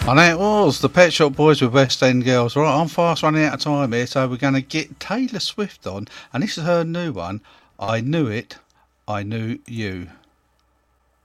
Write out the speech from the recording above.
And it was the Pet Shop Boys with West End Girls. Right, I'm fast running out of time here, so we're going to get Taylor Swift on, and this is her new one, I Knew It, I Knew You.